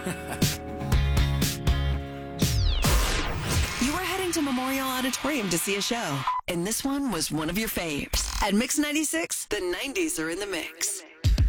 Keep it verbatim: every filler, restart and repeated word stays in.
You were heading to Memorial Auditorium to see a show, and this one was one of your faves. At Mix ninety-six, the nineties are in the mix.